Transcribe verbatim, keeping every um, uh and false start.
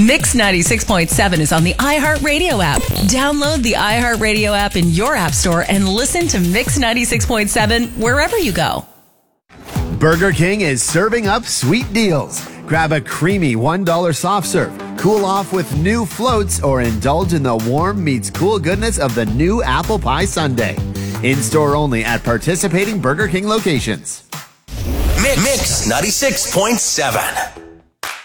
Mix ninety-six point seven is on the iHeartRadio app. Download the iHeartRadio app in your app store and listen to Mix ninety-six point seven wherever you go. Burger King is serving up sweet deals. Grab a creamy one dollar soft serve, cool off with new floats, or indulge in the warm meets cool goodness of the new apple pie sundae. In-store only at participating Burger King locations. Mix ninety-six point seven.